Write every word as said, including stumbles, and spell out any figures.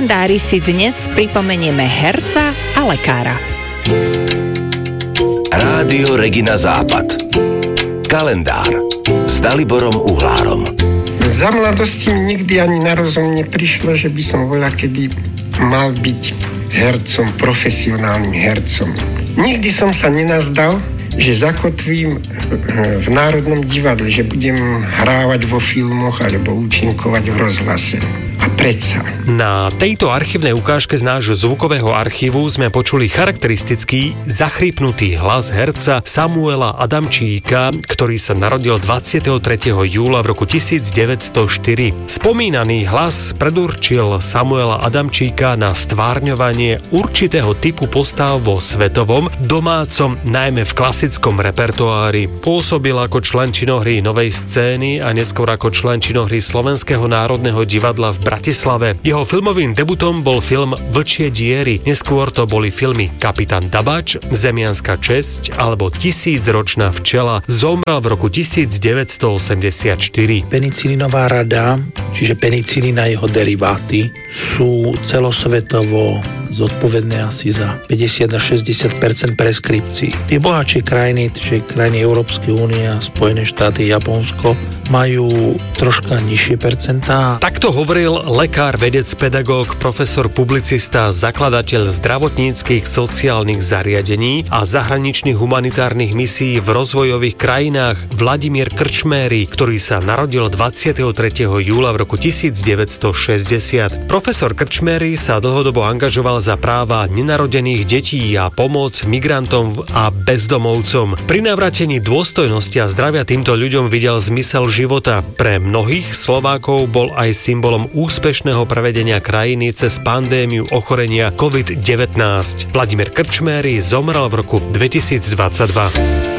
kalendári si dnes pripomenieme herca a lekára. Rádio Regina Západ. Kalendár s Daliborom Uhlárom. Za mladosti mi nikdy ani na rozum neprišlo, že by som voľa kedy mal byť hercom, profesionálnym hercom. Nikdy som sa nenazdal, že zakotvím v Národnom divadle, že budem hrávať vo filmoch alebo účinkovať v rozhlase. A predsa. Na tejto archívnej ukážke z nášho zvukového archívu sme počuli charakteristický, zachrípnutý hlas herca Samuela Adamčíka, ktorý sa narodil dvadsiateho tretieho júla v roku tisícdeväťstoštyri. Spomínaný hlas predurčil Samuela Adamčíka na stvárňovanie určitého typu postav vo svetovom, domácom, najmä v klasickom repertoári. Pôsobil ako člen činohry Novej scény a neskôr ako člen činohry Slovenského národného divadla v Bratislave. Jeho filmovým debutom bol film Vlčie diery. Neskôr to boli filmy Kapitán Dabač, Zemianska česť alebo Tisícročná včela. Zomrel v roku tisícdeväťstoosemdesiatštyri. Penicilinová rada, čiže penicilín a jeho deriváty, sú celosvetovo zodpovedné asi za päťdesiat až šesťdesiat percent preskripcií. Tie bohatšie krajiny, čiže krajiny Európskej únie, Spojené štáty, Japonsko, majú troška nižšie percentá. Takto hovoril lekár, vedec, pedagóg, profesor, publicista, zakladateľ zdravotníckych sociálnych zariadení a zahraničných humanitárnych misií v rozvojových krajinách Vladimír Krčméry, ktorý sa narodil dvadsiateho tretieho júla v roku tisícdeväťstošesťdesiat. Profesor Krčméry sa dlhodobo angažoval za práva nenarodených detí a pomoc migrantom a bezdomovcom. Pri navrátení dôstojnosti a zdravia týmto ľuďom videl zmysel života. Pre mnohých Slovákov bol aj symbolom úspešného prevedenia krajiny cez pandémiu ochorenia covid devätnásť. Vladimír Krčméry zomrel v roku dvetisícdvadsaťdva.